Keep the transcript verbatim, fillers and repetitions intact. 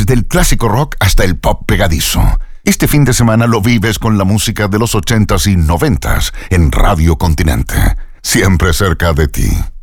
Desde el clásico rock hasta el pop pegadizo. Este fin de semana lo vives con la música de los ochentas y noventas en Radio Continente. Siempre cerca de ti.